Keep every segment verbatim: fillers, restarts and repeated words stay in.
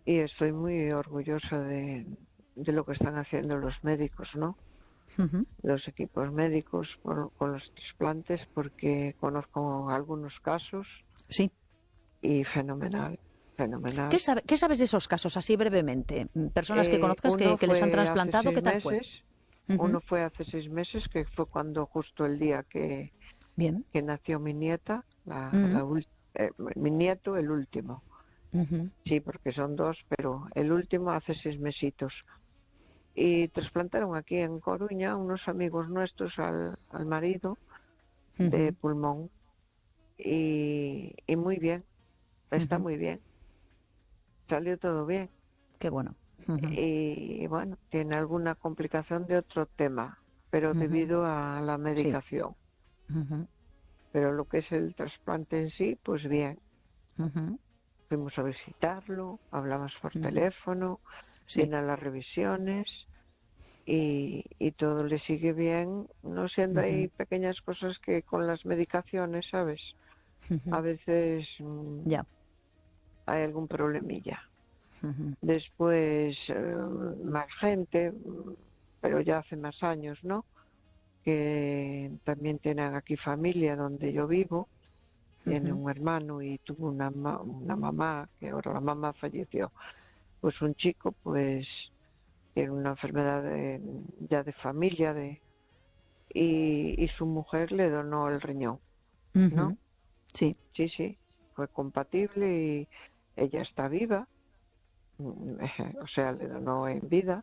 y estoy muy orgullosa de, de lo que están haciendo los médicos, ¿no? Uh-huh. Los equipos médicos por, con los trasplantes, porque conozco algunos casos. Sí. Y fenomenal, fenomenal. ¿Qué, sabe, ¿Qué sabes de esos casos, así brevemente? Personas que conozcas eh, que, que les han trasplantado, ¿qué tal meses, fue? Uh-huh. Uno fue hace seis meses, que fue cuando justo el día que, Bien. que nació mi nieta, la, uh-huh. la, eh, mi nieto, el último. Uh-huh. Sí, porque son dos, pero el último hace seis mesitos. Y trasplantaron aquí en Coruña unos amigos nuestros al, al marido uh-huh. de pulmón. Y, y muy bien, está uh-huh. muy bien. Salió todo bien. Qué bueno. Uh-huh. Y, y bueno, tiene alguna complicación de otro tema, pero uh-huh. debido a la medicación. Sí. Uh-huh. Pero lo que es el trasplante en sí, pues bien. Uh-huh. Fuimos a visitarlo, hablamos por uh-huh. teléfono, sí. vienen las revisiones y, y todo le sigue bien, no siendo uh-huh. hay pequeñas cosas que con las medicaciones, ¿sabes? Uh-huh. A veces mmm, yeah. hay algún problemilla. Uh-huh. Después, eh, más gente, pero ya hace más años, ¿no? Que también tienen aquí familia donde yo vivo. Tiene uh-huh. un hermano y tuvo una, una mamá, que ahora la mamá falleció. Pues un chico, pues, tiene una enfermedad de, ya de familia, de y, y su mujer le donó el riñón, uh-huh. ¿no? Sí. Sí, sí, fue compatible y ella está viva. O sea, le donó en vida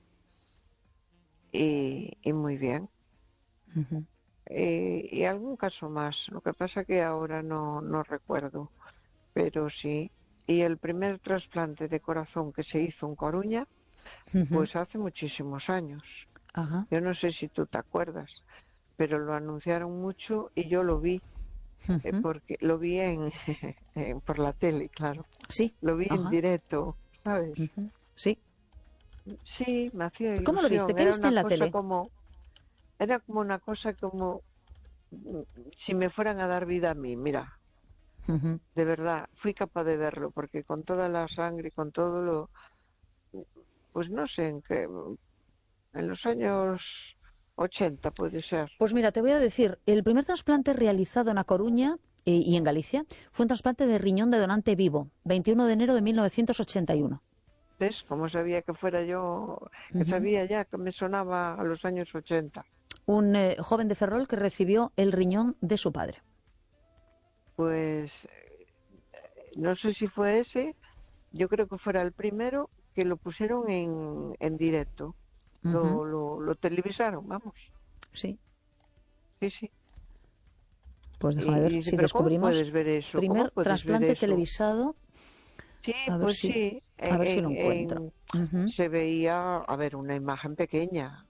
y, y muy bien. Uh-huh. y, y algún caso más, lo que pasa que ahora no, no recuerdo, pero sí. Y el primer trasplante de corazón que se hizo en Coruña, uh-huh. pues hace muchísimos años. Uh-huh. Yo no sé si tú te acuerdas, pero lo anunciaron mucho y yo lo vi. Uh-huh. eh, porque lo vi en, en por la tele, claro. Sí. Lo vi uh-huh. en directo, ¿sabes? Uh-huh. Sí. Sí, me hacía ilusión. ¿Cómo lo viste? ¿Qué era viste en la tele? Como, era como una cosa como si me fueran a dar vida a mí, mira. Uh-huh. De verdad, fui capaz de verlo, porque con toda la sangre, con todo lo... Pues no sé, en qué... En los años ochenta puede ser. Pues mira, te voy a decir, el primer trasplante realizado en A Coruña eh, y en Galicia fue un trasplante de riñón de donante vivo, veintiuno de enero de mil novecientos ochenta y uno. ¿Ves? Como sabía que fuera yo, que uh-huh. sabía ya que me sonaba a los años ochenta. Un eh, joven de Ferrol que recibió el riñón de su padre. Pues no sé si fue ese, yo creo que fuera el primero que lo pusieron en, en directo. Uh-huh. Lo, lo, lo televisaron, vamos. Sí. Sí, sí. Pues déjame ver y, si pero descubrimos. ¿cómo puedes ver eso? Primer trasplante ver eso? televisado. Sí, a ver pues si, sí. A en, ver si lo encuentro. En, uh-huh. Se veía, a ver, una imagen pequeña.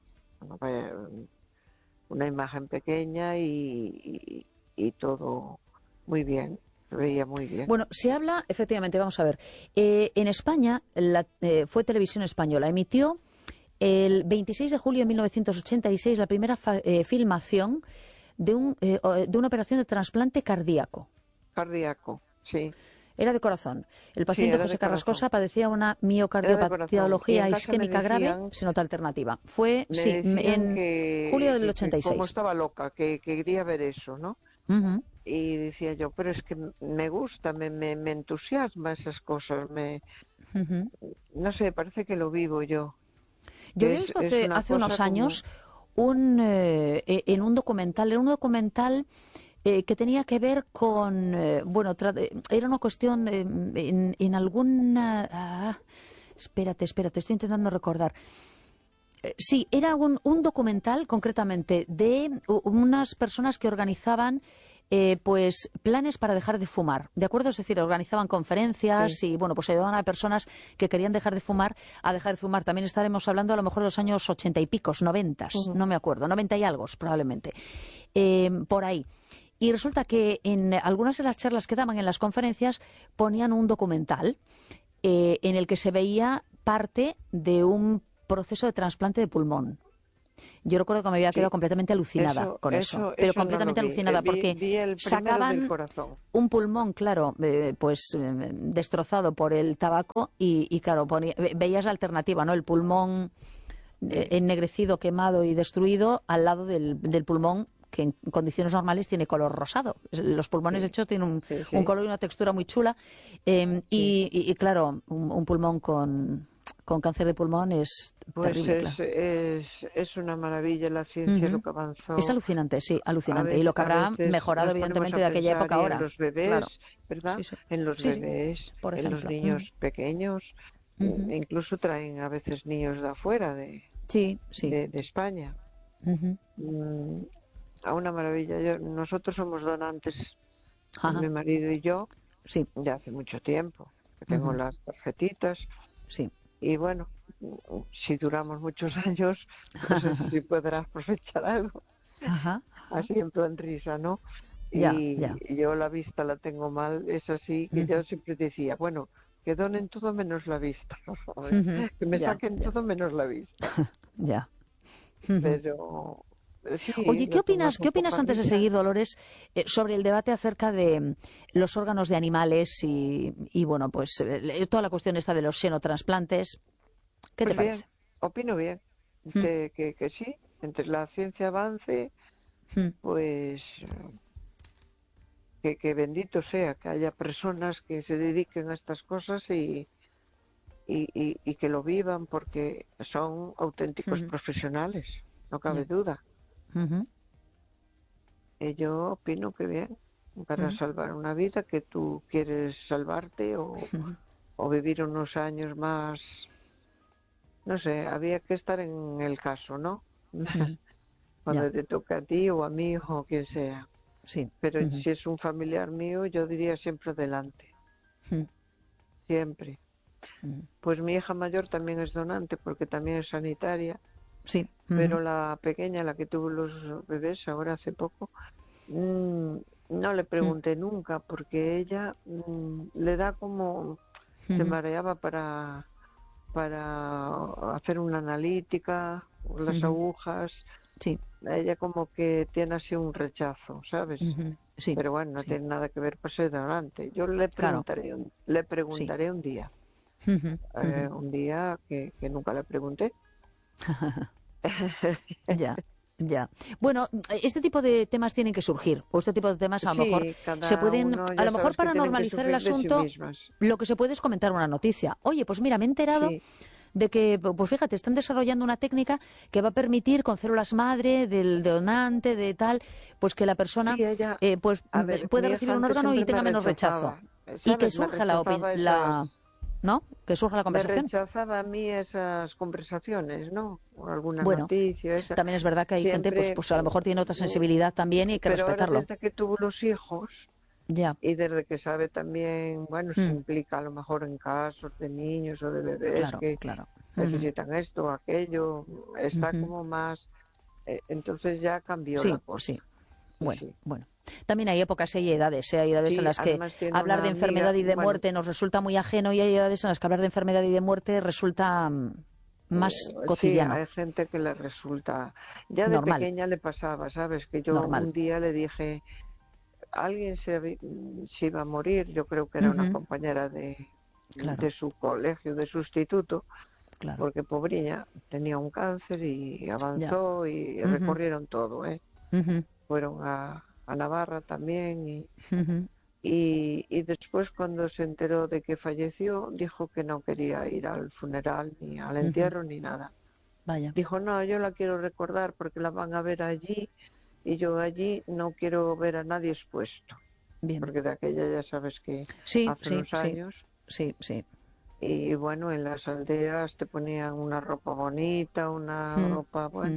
Una imagen pequeña y, y, y todo muy bien. Se veía muy bien. Bueno, se habla, efectivamente, vamos a ver. Eh, en España, la, eh, fue Televisión Española, emitió el veintiséis de julio de mil novecientos ochenta y seis la primera fa, eh, filmación de, un, eh, de una operación de trasplante cardíaco. Cardíaco, sí. Era de corazón. El paciente sí, José Carrascosa padecía una miocardiopatología isquémica grave sin otra alternativa. Fue, sí, en que, julio del que, ochenta y seis. Como estaba loca, que, que quería ver eso, ¿no? Uh-huh. Y decía yo, pero es que me gusta, me, me, me entusiasma esas cosas, me... Uh-huh. No sé, parece que lo vivo yo. Yo había visto hace, hace unos años como... un, eh, en un documental, era un documental... Eh, que tenía que ver con, eh, bueno, era una cuestión eh, en, en alguna... Ah, espérate, espérate, estoy intentando recordar. Eh, sí, era un, un documental concretamente de unas personas que organizaban eh, pues planes para dejar de fumar, ¿de acuerdo? Es decir, organizaban conferencias sí. y, bueno, pues ayudaban a personas que querían dejar de fumar a dejar de fumar. También estaremos hablando a lo mejor de los años ochenta y picos, noventas, uh-huh. no me acuerdo, noventa y algo probablemente, eh, por ahí. Y resulta que en algunas de las charlas que daban en las conferencias ponían un documental eh, en el que se veía parte de un proceso de trasplante de pulmón. Yo recuerdo que me había quedado Sí. completamente alucinada Eso, con eso, eso, pero eso no lo completamente vi. alucinada Eh, vi, porque vi el primero del sacaban corazón. un pulmón, claro, eh, pues eh, destrozado por el tabaco y, y claro, ponía- ve- veías la alternativa, ¿no? El pulmón eh, Sí, ennegrecido, quemado y destruido al lado del, del pulmón que en condiciones normales tiene color rosado. Los pulmones, de sí, hecho, tienen un, sí, un sí, color y una textura muy chula. eh, sí. y, y- y, claro, un, un pulmón con, con cáncer de pulmón es Pues terrible, es, claro. es, es una maravilla la ciencia, lo Ujú. que Es avanzó. alucinante, sí, A alucinante. Y lo veces, que a habrá veces mejorado, nos ponemos evidentemente, a de aquella pensar época y a en ahora. los bebés, Claro. ¿verdad? Sí, sí. En los Sí, sí. bebés, Por en los ejemplo. niños Ujú. pequeños, mm, Ujú. incluso traen a veces niños de afuera, de, Sí, sí. de, de España. Ujú. Mm, a una maravilla. Yo, nosotros somos donantes, Ajá. mi marido y yo, Sí. ya hace mucho tiempo, que tengo Ujú. las tarjetitas Sí. y bueno, si duramos muchos años, no sé si podrás aprovechar algo, Ajá. Ajá. así en plan risa, ¿no? Ya, Y ya. yo la vista la tengo mal, es así que yo Ujú. siempre decía, bueno, que donen todo menos la vista, ¿sabes? Ujú. Que me Ya, saquen ya. todo menos la vista. Ya. Ujú. Pero eh, sí, Oye, ¿qué lo opinas, tomas qué un poco opinas a antes de risa. seguir, Dolores, eh, sobre el debate acerca de mm, los órganos de animales y, y bueno, pues eh, toda la cuestión esta de los xenotransplantes? ¿Qué te Pues bien, parece? opino bien, Mm, que, que, que sí, entre la ciencia avance, mm, pues que, que bendito sea que haya personas que se dediquen a estas cosas y, y, y, y que lo vivan porque son auténticos ujú. profesionales, no cabe Ya. duda. Ujú, Y yo opino que bien, para ujú, salvar una vida que tú quieres salvarte o, ujú, o vivir unos años más, no sé, había que estar en el caso, ¿no? ujú. Ya. Cuando te toca a ti o a mí o quien sea. Sí. Pero Ujú, si es un familiar mío, yo diría siempre adelante, ujú, siempre. ujú. Pues mi hija mayor también es donante porque también es sanitaria, Sí. Ujú, pero la pequeña, la que tuvo los bebés ahora hace poco, mmm, no le ujú, pregunté nunca porque ella mmm, le da como, se ujú, mareaba para, para hacer una analítica, las ujú. agujas, Sí. ella como que tiene así un rechazo, ¿sabes? Ujú. Sí. Pero bueno, no Sí. tiene nada que ver para ser donante. Yo le Claro. preguntaré, un- le Sí. preguntaré un día, Ujú, eh, ujú. un día que, que nunca le pregunté. Ya, ya. Bueno, este tipo de temas tienen que surgir, o este tipo de temas a lo mejor Sí, se cada pueden, uno, a ya lo mejor sabes que para tienen que normalizar el surgir de sí asunto, mismas. lo que se puede es comentar una noticia. Oye, pues mira, me he enterado Sí, de que, pues fíjate, están desarrollando una técnica que va a permitir con células madre del donante, de tal, pues que la sí, persona ella, eh, pues a mm, ver, pueda mi hija recibir un antes órgano y siempre me tenga menos rechazo. rechazaba, eh, Y que ¿sabes? Me surja la, opin- rechazaba esas, la, ¿no? Que surja la me conversación. rechazaba a mí esas conversaciones, ¿no? O alguna Bueno, noticia, esa. también es verdad que hay gente, pues, Siempre, pues a lo mejor tiene otra sensibilidad también y hay que pero ahora respetarlo. desde que tuvo los hijos, Ya. y desde que sabe también, bueno, se Mm, implica a lo mejor en casos de niños o de bebés claro, que claro. Ujú, necesitan esto o aquello, está ujú. como más, eh, entonces ya cambió la Sí, cosa. sí. Sí, Bueno, sí. bueno. También hay épocas y hay edades, ¿eh? Hay edades en Sí, las que además tiene hablar una de enfermedad amiga, y de bueno, muerte nos resulta muy ajeno y hay edades en las que hablar de enfermedad y de muerte resulta mm, más mm, sí, cotidiano, hay gente que le resulta, ya de normal, pequeña le pasaba, ¿sabes? Que yo normal. un día le dije, alguien se, habi- se iba a morir, yo creo que era una Ujú, compañera de, de claro, su colegio, de sustituto, claro. porque pobrilla tenía un cáncer y Ya. avanzó y Ujú, recorrieron todo, ¿eh? ujú, Fueron a, a Navarra también y, ujú. y, y después cuando se enteró de que falleció dijo que no quería ir al funeral ni al Ujú. entierro ni nada. Vaya. Dijo, no, yo la quiero recordar porque la van a ver allí y yo allí no quiero ver a nadie expuesto, Bien. porque de aquella ya sabes que Sí, hace sí, unos sí, años. sí, sí. Y bueno, en las aldeas te ponían una ropa bonita, una Mm, ropa, bueno. mm.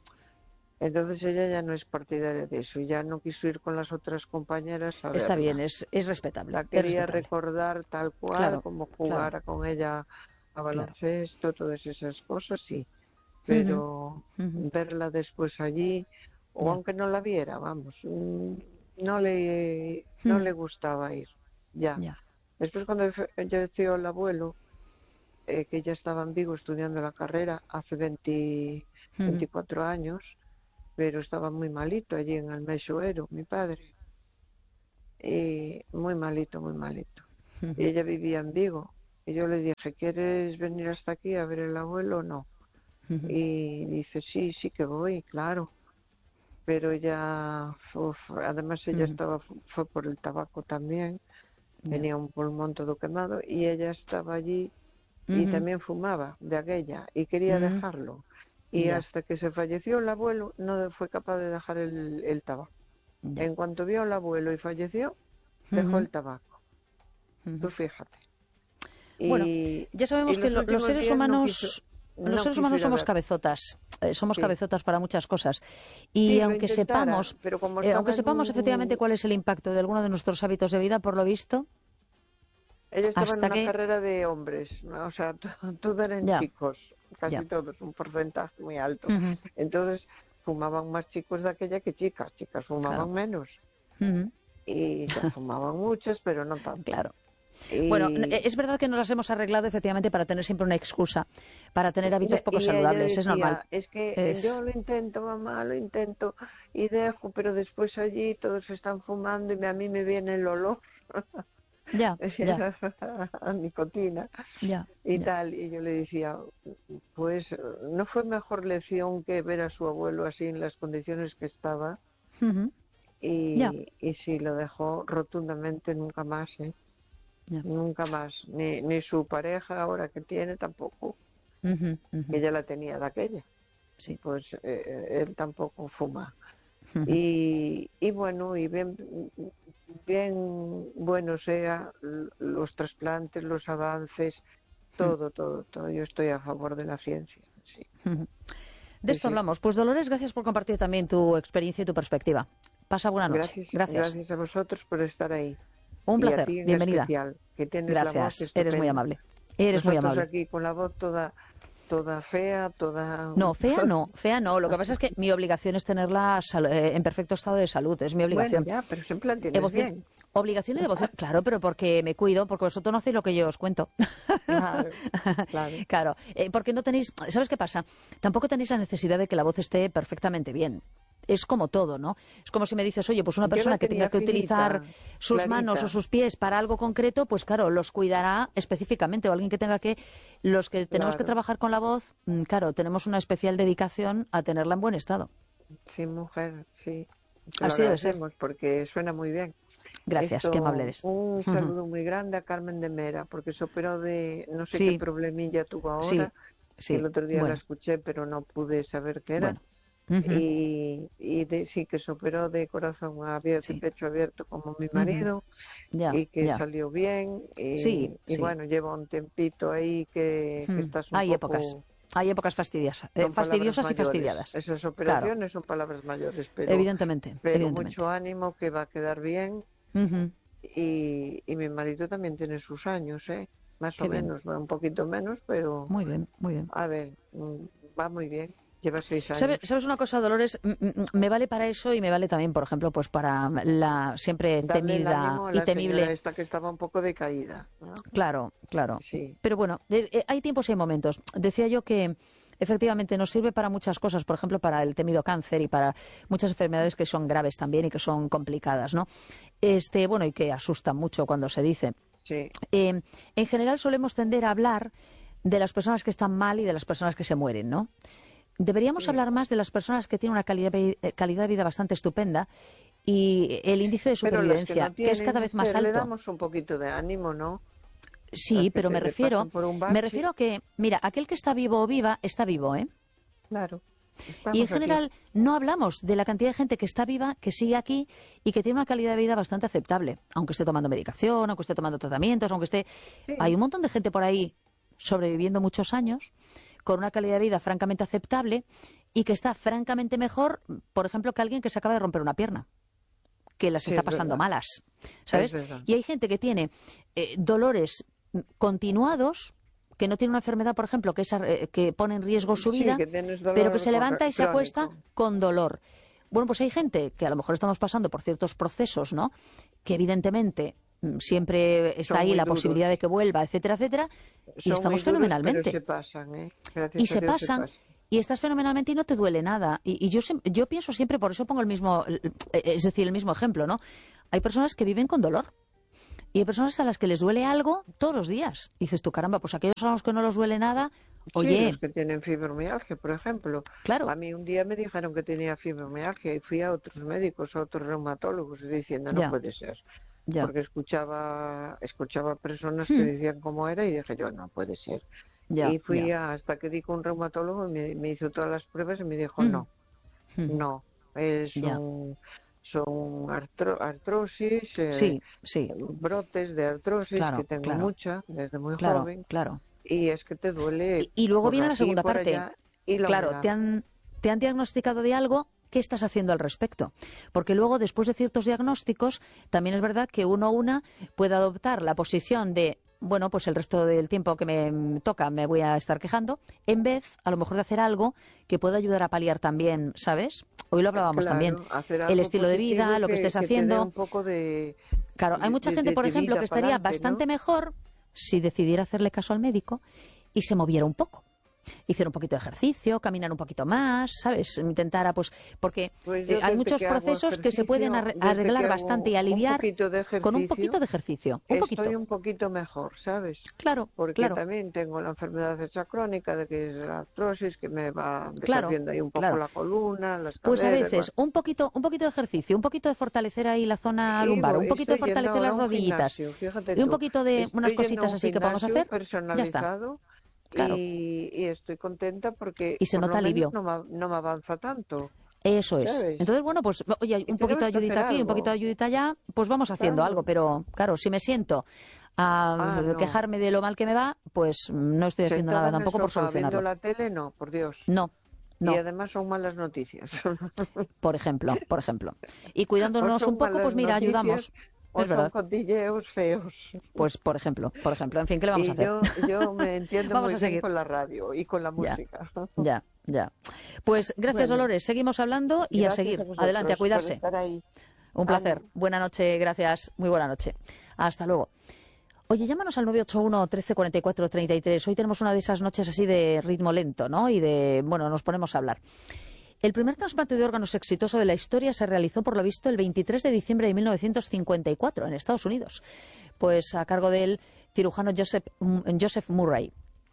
Entonces ella ya no es partidaria de eso, y ya no quiso ir con las otras compañeras a Está bien, verla. es, es respetable, La es quería respetable. recordar tal cual, Claro, como claro, jugara con ella a claro. baloncesto, todas esas cosas, sí. Ujú, Pero ujú. verla después allí, o Ya. aunque no la viera, vamos, mm, no le, no Mm, le gustaba ir, ya. ya. Después cuando falleció el abuelo, eh, que ella estaba en Vigo estudiando la carrera hace veinte, uh-huh. veinticuatro años, pero estaba muy malito allí en el Meixoeiro, mi padre. Y muy malito, muy malito. Uh-huh. Y ella vivía en Vigo. Y yo le dije, ¿quieres venir hasta aquí a ver el abuelo o no? Uh-huh. Y dice, sí, sí que voy, claro. Pero ella, uf, además ella uh-huh. estaba, fue por el tabaco también, yeah. tenía un pulmón todo quemado, y ella estaba allí uh-huh. y también fumaba de aquella, y quería uh-huh. dejarlo. Y yeah. hasta que se falleció el abuelo, no fue capaz de dejar el, el tabaco. Yeah. En cuanto vio al abuelo y falleció, dejó uh-huh. el tabaco. Uh-huh. Tú fíjate. Bueno, y, ya sabemos que lo, los seres humanos, no quiso, no los seres humanos somos dar. cabezotas, eh, somos sí. cabezotas para muchas cosas. Y sí, aunque sepamos, eh, aunque sepamos un... efectivamente cuál es el impacto de alguno de nuestros hábitos de vida, por lo visto, ella estaba hasta en una que... carrera de hombres, ¿no? O sea, todos eran ya. chicos, casi ya. todos, un porcentaje muy alto. Uh-huh. Entonces fumaban más chicos de aquella que chicas, chicas fumaban claro. menos. Uh-huh. Y ya fumaban muchas, pero no tanto. Claro. Y... Bueno, es verdad que nos las hemos arreglado efectivamente para tener siempre una excusa, para tener hábitos poco saludables, decía, es normal. Es que es... yo lo intento, mamá, lo intento y dejo, pero después allí todos están fumando y a mí me viene el olor. Ya, ya. A nicotina ya, y ya. tal. Y yo le decía, pues, ¿no fue mejor lección que ver a su abuelo así en las condiciones que estaba? Uh-huh. Y, y sí, lo dejó rotundamente, nunca más, ¿eh? Yeah. Nunca más, ni, ni su pareja ahora que tiene tampoco, uh-huh, uh-huh. ella la tenía de aquella, sí. pues eh, él tampoco fuma. Uh-huh. y, y bueno, y bien, bien bueno sea los trasplantes, los avances, todo, uh-huh. todo, todo, yo estoy a favor de la ciencia, sí. Uh-huh. De esto sí, hablamos. Pues Dolores, gracias por compartir también tu experiencia y tu perspectiva. Pasa buena noche. Gracias, gracias. Gracias a vosotros por estar ahí. Un placer, y a ti en bienvenida. Especial, que tienes Gracias, la voz eres muy amable. Eres Nosotros muy amable. aquí con la voz toda, toda fea, toda... No, fea no, fea no. Lo que pasa es que mi obligación es tenerla en perfecto estado de salud, es mi obligación. Bueno, ya, pero siempre la tienes Evoción, bien. Obligación y devoción, claro, pero porque me cuido, porque vosotros no hacéis lo que yo os cuento. Claro, claro. Claro, eh, porque no tenéis, ¿sabes qué pasa? Tampoco tenéis la necesidad de que la voz esté perfectamente bien. Es como todo, ¿no? Es como si me dices, oye, pues una persona que tenga que finita, utilizar sus clarita. manos o sus pies para algo concreto, pues claro, los cuidará específicamente. O alguien que tenga que... Los que tenemos claro. que trabajar con la voz, claro, tenemos una especial dedicación a tenerla en buen estado. Sí, mujer, sí. Te Así lo debe ser. Porque suena muy bien. Gracias, Esto, qué amable eres. Un saludo uh-huh. muy grande a Carmen de Mera, porque se operó de... No sé sí. qué problemilla tuvo ahora. Sí, sí. El otro día bueno. la escuché, pero no pude saber qué era. Bueno. Uh-huh. Y, y de, sí que se operó de corazón abierto, sí. pecho abierto como mi marido uh-huh. ya, y que ya. salió bien y, sí, y sí. bueno, lleva un tempito ahí que, uh-huh. que estás un hay poco... épocas hay épocas fastidiosas, eh, fastidiosas y fastidiadas. Esas operaciones claro. son palabras mayores, pero, evidentemente, pero evidentemente. mucho ánimo que va a quedar bien uh-huh. y, y mi marido también tiene sus años, ¿eh? Más Qué o bien. menos, va un poquito menos, pero... Muy bien, muy bien. A ver, va muy bien. Lleva seis años. ¿Sabes, ¿Sabes una cosa, Dolores? Me vale para eso y me vale también, por ejemplo, pues para la siempre Darle temida a y la temible. Esta que estaba un poco decaída, ¿no? Claro, claro. Sí. Pero bueno, eh, hay tiempos y hay momentos. Decía yo que efectivamente nos sirve para muchas cosas, por ejemplo, para el temido cáncer y para muchas enfermedades que son graves también y que son complicadas, ¿no? Este, bueno, y que asustan mucho cuando se dice. Sí. Eh, en general solemos tender a hablar de las personas que están mal y de las personas que se mueren, ¿no? Deberíamos sí. hablar más de las personas que tienen una calidad, calidad de vida bastante estupenda y el índice de supervivencia, pero las que, no tienen, que es cada vez más alto. Le damos un poquito de ánimo, ¿no? Sí, pero me refiero, me refiero a que, mira, aquel que está vivo o viva, está vivo, ¿eh? Claro. Y en general aquí. no hablamos de la cantidad de gente que está viva, que sigue aquí y que tiene una calidad de vida bastante aceptable, aunque esté tomando medicación, aunque esté tomando tratamientos, aunque esté... Sí. Hay un montón de gente por ahí sobreviviendo muchos años con una calidad de vida francamente aceptable y que está francamente mejor, por ejemplo, que alguien que se acaba de romper una pierna, que las sí, está pasando verdad. malas, ¿sabes? Y hay gente que tiene eh, dolores continuados, que no tiene una enfermedad, por ejemplo, que, es, eh, que pone en riesgo su vida, sí, que pero que se levanta y se crónico. acuesta con dolor. Bueno, pues hay gente que a lo mejor estamos pasando por ciertos procesos, ¿no?, que evidentemente siempre está Son ahí muy la duros. posibilidad de que vuelva, etcétera, etcétera, y Son estamos muy duros, fenomenalmente. pero se pasan, ¿eh? Gracias Y a se Dios pasan, pasan. y estás fenomenalmente y no te duele nada. Y, y yo, sem- yo pienso siempre, por eso pongo el mismo, eh, es decir, el mismo ejemplo, ¿no? Hay personas que viven con dolor. Y hay personas a las que les duele algo todos los días. Y dices tú, caramba, pues aquellos a los que no les duele nada, Sí, oye, los que tienen fibromialgia, por ejemplo. claro, A mí un día me dijeron que tenía fibromialgia y fui a otros médicos, a otros reumatólogos, diciendo, no ya, puede ser. ya, Porque escuchaba escuchaba personas que hmm, decían cómo era y dije yo, no puede ser. ya, Y fui ya, a- hasta que di con un reumatólogo, y me, me hizo todas las pruebas y me dijo, hmm, no, hmm, no, es ya, un, son artro- artrosis, eh, sí, sí, brotes de artrosis, que claro, tengo claro, mucha desde muy claro, joven, claro. y es que te duele Y, y luego por viene la aquí y segunda por parte. allá, y la Claro, humedad. te han, te han diagnosticado de algo. ¿Qué estás haciendo al respecto? Porque luego, después de ciertos diagnósticos, también es verdad que uno a una puede adoptar la posición de, bueno, pues el resto del tiempo que me toca me voy a estar quejando, en vez, a lo mejor, de hacer algo que pueda ayudar a paliar también, ¿sabes? Hoy lo hablábamos también. Claro, hacer El algo estilo de vida, positivo lo que que, estés que te dé haciendo. un poco de, Claro, hay de, mucha de- gente, de- por de ejemplo, vida que para estaría adelante, ¿no? bastante mejor si decidiera hacerle caso al médico y se moviera un poco. Hiciera un poquito de ejercicio, caminar un poquito más, ¿sabes? Intentara, pues, porque Pues eh, yo hay desde muchos que hago procesos que se pueden ejercicio, arre- desde que arreglar bastante y hago un aliviar poquito de con un poquito ejercicio, de ejercicio, un estoy poquito. un poquito mejor, ¿sabes? Claro, Porque claro, también tengo la enfermedad esa crónica de que es la artrosis, que me va claro, deshaciendo ahí un poco claro. la columna, las Pues a caderas, veces bueno. un poquito, un poquito de ejercicio, un poquito de fortalecer ahí la zona Y lumbar, un voy- poquito de estoy yendo fortalecer ahora a las un rodillitas gimnasio, fíjate y un tú, poquito de unas estoy yendo a cositas un así que podamos gimnasio hacer, ya está, personalizado claro. y, y estoy contenta porque Y se por lo nota menos alivio. no me, no me avanza tanto, Eso es. ¿sabes? Entonces, bueno, pues, oye, Y un poquito de tenemos que hacer ayudita aquí, un poquito de algo, ayudita allá, pues vamos haciendo algo. claro. Pero, claro, si me siento a Ah, no. quejarme de lo mal que me va, pues no estoy haciendo Sentada nada en el tampoco por sofá viendo solucionarlo. la tele, no, por Dios. No, Y no, además son malas noticias. por ejemplo, por ejemplo. Y O cuidándonos son un poco, malas pues mira, noticias ayudamos. o Es son verdad. cotilleos feos. Pues, por ejemplo, por ejemplo. En fin, ¿qué le vamos a Y hacer? yo, yo me entiendo Vamos muy a bien seguir. con la radio y con la Ya, música. ya, ya. Pues gracias, Bueno, Dolores. Seguimos hablando y a gracias a seguir. Adelante, a vosotros por cuidarse. estar ahí. Un placer. Ánimo. Buena noche, gracias. Muy buena noche. Hasta luego. Oye, llámanos al nueve ocho uno, trece, cuarenta y cuatro, treinta y tres. Hoy tenemos una de esas noches así de ritmo lento, ¿no? Y de, bueno, nos ponemos a hablar. El primer trasplante de órganos exitoso de la historia se realizó, por lo visto, el veintitrés de diciembre de mil novecientos cincuenta y cuatro en Estados Unidos. Pues a cargo del cirujano Joseph, Joseph Murray.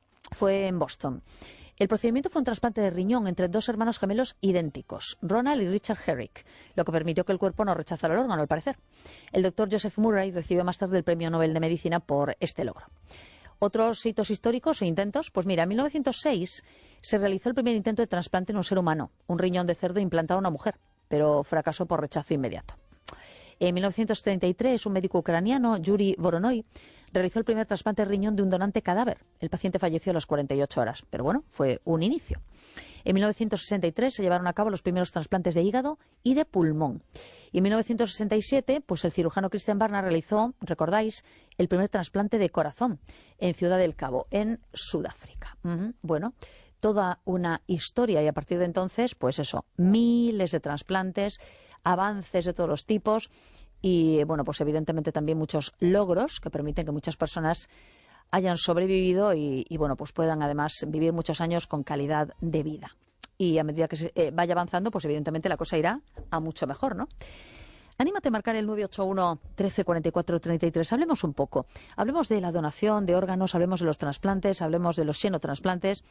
Fue en Boston. El procedimiento fue un trasplante de riñón entre dos hermanos gemelos idénticos, Ronald y Richard Herrick, lo que permitió que el cuerpo no rechazara el órgano, al parecer. El doctor Joseph Murray recibió más tarde el Premio Nobel de Medicina por este logro. Otros hitos históricos e intentos, pues mira, en mil novecientos seis se realizó el primer intento de trasplante en un ser humano, un riñón de cerdo implantado a una mujer, pero fracasó por rechazo inmediato. En mil novecientos treinta y tres, un médico ucraniano, Yuri Voronoi, realizó el primer trasplante de riñón de un donante cadáver. El paciente falleció a las cuarenta y ocho horas, pero bueno, fue un inicio. En mil novecientos sesenta y tres se llevaron a cabo los primeros trasplantes de hígado y de pulmón. Y en mil novecientos sesenta y siete, pues el cirujano Christian Barnard realizó, recordáis, el primer trasplante de corazón en Ciudad del Cabo, en Sudáfrica. Uh-huh. Bueno, toda una historia y a partir de entonces, pues eso, miles de trasplantes, avances de todos los tipos y, bueno, pues evidentemente también muchos logros que permiten que muchas personas hayan sobrevivido y, y bueno, pues puedan además vivir muchos años con calidad de vida. Y a medida que se eh, vaya avanzando, pues evidentemente la cosa irá a mucho mejor, ¿no? Anímate a marcar el nueve ocho uno, trece, cuarenta y cuatro, treinta y tres. Hablemos un poco. Hablemos de la donación de órganos, hablemos de los trasplantes, hablemos de los xenotrasplantes,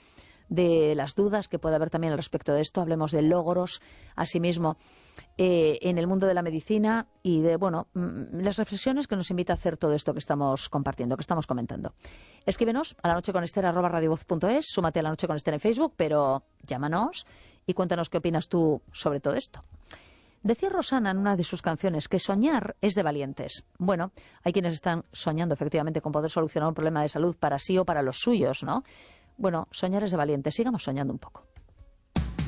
de las dudas que puede haber también al respecto de esto, hablemos de logros, asimismo, eh, en el mundo de la medicina y de, bueno, mm, las reflexiones que nos invita a hacer todo esto que estamos compartiendo, que estamos comentando. Escríbenos a la noche con Esther arroba radiovoz punto es, súmate a La Noche con Esther en Facebook, pero llámanos y cuéntanos qué opinas tú sobre todo esto. Decía Rosana en una de sus canciones que soñar es de valientes. Bueno, hay quienes están soñando efectivamente con poder solucionar un problema de salud para sí o para los suyos, ¿no? Bueno, soñar es de valientes. Sigamos soñando un poco.